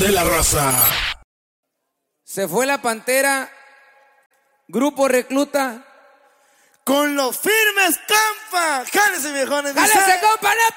de la raza. Se fue la Pantera, Grupo Recluta. Con los firmes, compa. Jálese, viejones. ¡Jálese, compa!